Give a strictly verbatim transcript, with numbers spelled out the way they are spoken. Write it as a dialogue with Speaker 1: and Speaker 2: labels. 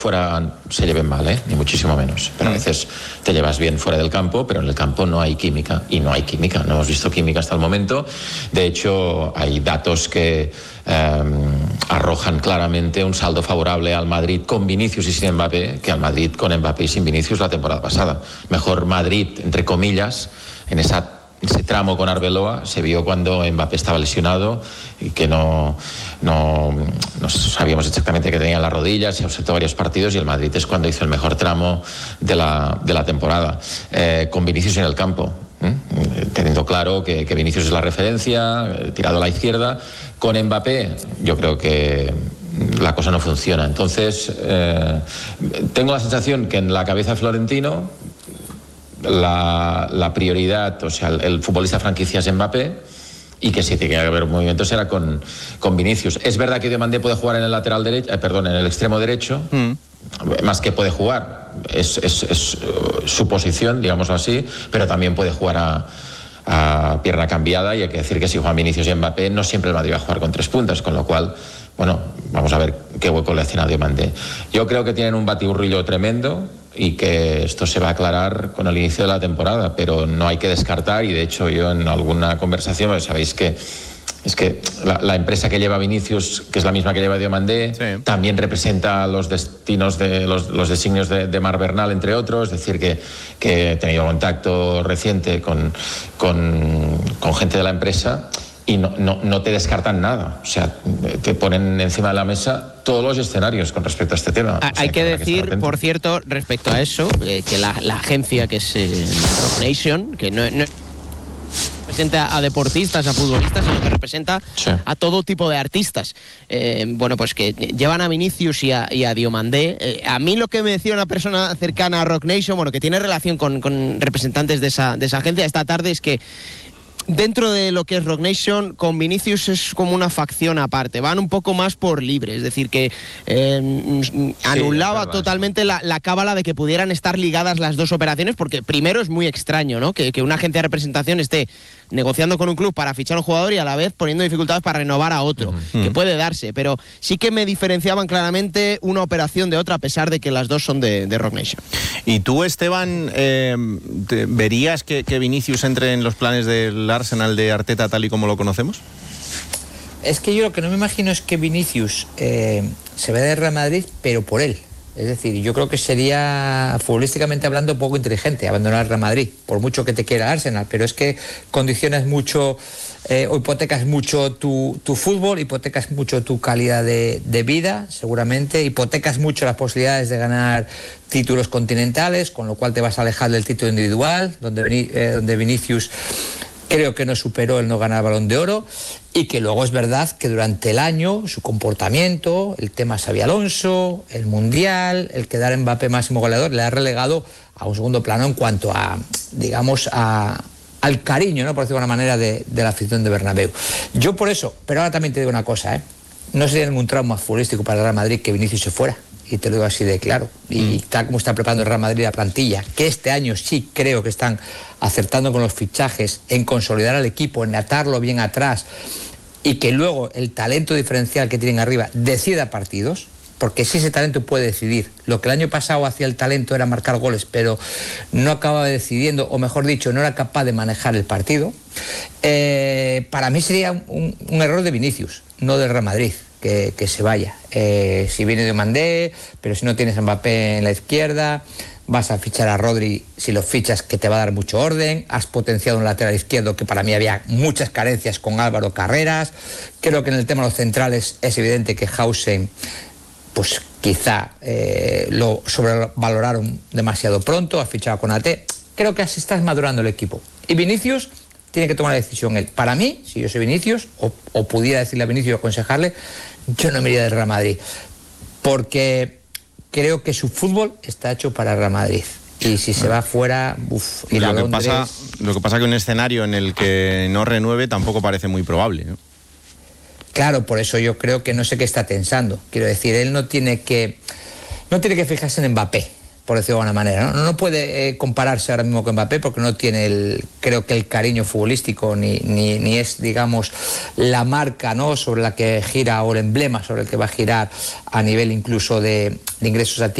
Speaker 1: fuera se lleven mal, ¿eh? Ni muchísimo menos. Pero a veces te llevas bien fuera del campo, pero en el campo no hay química. Y no hay química, no hemos visto química hasta el momento. De hecho, hay datos que eh, arrojan claramente un saldo favorable al Madrid con Vinicius y sin Mbappé, que al Madrid con Mbappé y sin Vinicius la temporada pasada. Mejor Madrid, entre comillas, en esa ese tramo con Arbeloa se vio cuando Mbappé estaba lesionado y que no, no, no sabíamos exactamente qué tenía en las rodillas, se ausentó varios partidos, y el Madrid es cuando hizo el mejor tramo de la, de la temporada, eh, con Vinicius en el campo, ¿eh? Teniendo claro que, que Vinicius es la referencia, eh, tirado a la izquierda. Con Mbappé yo creo que la cosa no funciona. Entonces eh, tengo la sensación que en la cabeza de Florentino La, la prioridad, o sea, el, el futbolista franquicia es Mbappé, y que si tiene que haber movimientos era con, con Vinicius. Es verdad que Diomandé puede jugar en el lateral derecho, eh, perdón, en el extremo derecho, mm. más que puede jugar, es, es, es uh, su posición, digámoslo así, pero también puede jugar a, a pierna cambiada, y hay que decir que si juegan Vinicius y Mbappé, no siempre el Madrid va a jugar con tres puntas, con lo cual, bueno, vamos a ver qué hueco le hacen a Diomandé. Yo creo que tienen un batiburrillo tremendo, y que esto se va a aclarar con el inicio de la temporada, pero no hay que descartar, y de hecho yo en alguna conversación, sabéis que es que la, la empresa que lleva Vinicius, que es la misma que lleva Diomandé, sí, también representa los destinos de los, los designios de, de Marc Bernal, entre otros. Es decir, que, que he tenido contacto reciente con, con, con gente de la empresa, y no, no, no te descartan nada. O sea, te ponen encima de la mesa todos los escenarios con respecto a este tema.
Speaker 2: Ah,
Speaker 1: o sea,
Speaker 2: hay que,
Speaker 1: que
Speaker 2: decir,
Speaker 1: que
Speaker 2: por cierto, respecto a eso, eh, que la, la agencia que es eh, Roc Nation, que no, no representa a deportistas, a futbolistas, sino que representa sí. a todo tipo de artistas. Eh, bueno, pues que llevan a Vinicius y a, y a Diomandé. Eh, a mí lo que me decía una persona cercana a Roc Nation, bueno, que tiene relación con, con representantes de esa, de esa agencia esta tarde, es que dentro de lo que es Roc Nation, con Vinicius es como una facción aparte, van un poco más por libre, es decir, que eh, anulaba sí, totalmente la, la cábala de que pudieran estar ligadas las dos operaciones, porque primero es muy extraño, ¿no?, que, que una agencia de representación esté negociando con un club para fichar a un jugador y a la vez poniendo dificultades para renovar a otro, uh-huh. que puede darse, pero sí que me diferenciaban claramente una operación de otra, a pesar de que las dos son de, de Roc Nation.
Speaker 3: ¿Y tú, Esteban, eh, te, verías que, que Vinicius entre en los planes del Arsenal de Arteta tal y como lo conocemos?
Speaker 4: Es que yo lo que no me imagino es que Vinicius eh, se vaya de Real Madrid, pero por él. Es decir, yo creo que sería, futbolísticamente hablando, poco inteligente abandonar el Real Madrid, por mucho que te quiera Arsenal, pero es que condicionas mucho, eh, o hipotecas mucho tu, tu fútbol, hipotecas mucho tu calidad de, de vida, seguramente, hipotecas mucho las posibilidades de ganar títulos continentales, con lo cual te vas a alejar del título individual, donde, eh, donde Vinicius creo que no superó el no ganar el Balón de Oro, y que luego es verdad que durante el año su comportamiento, el tema Xabi Alonso, el Mundial, el quedar Mbappé máximo goleador, le ha relegado a un segundo plano en cuanto a, digamos, a, al cariño, ¿no?, por decirlo de alguna manera, de, de la afición de Bernabéu. Yo por eso, pero ahora también te digo una cosa, ¿eh? No sería ningún trauma futbolístico para el Real Madrid que Vinicius se fuera, y te lo digo así de claro, y mm. tal como está preparando el Real Madrid la plantilla, que este año sí creo que están acertando con los fichajes, en consolidar al equipo, en atarlo bien atrás, y que luego el talento diferencial que tienen arriba decida partidos, porque si ese talento puede decidir. Lo que el año pasado hacía el talento era marcar goles, pero no acababa decidiendo, o mejor dicho, no era capaz de manejar el partido. Eh, para mí sería un, un error de Vinicius, no del Real Madrid. Que, que se vaya. Eh, si viene Diomandé, pero si no tienes a Mbappé en la izquierda, vas a fichar a Rodri, si lo fichas, que te va a dar mucho orden. Has potenciado un lateral izquierdo que para mí había muchas carencias con Álvaro Carreras. Creo que en el tema de los centrales es evidente que Hausen, pues quizá eh, lo sobrevaloraron demasiado pronto, has fichado con A T. Creo que así estás madurando el equipo. Y Vinicius tiene que tomar la decisión él. Para mí, si yo soy Vinicius, o, o pudiera decirle a Vinicius, aconsejarle, yo no me iría del Real Madrid, porque creo que su fútbol está hecho para el Real Madrid. Y si se va fuera, uff, ir a
Speaker 3: lo que
Speaker 4: Londres...
Speaker 3: pasa, lo que pasa que un escenario en el que no renueve tampoco parece muy probable, ¿no?
Speaker 4: Claro, por eso yo creo que no sé qué está pensando. Quiero decir, él no tiene que, no tiene que fijarse en Mbappé. por decirlo de alguna manera. No, no puede eh, compararse ahora mismo con Mbappé porque no tiene, el, creo que el cariño futbolístico ni, ni, ni es, digamos, la marca, ¿no?, sobre la que gira o el emblema sobre el que va a girar a nivel incluso de, de ingresos activos.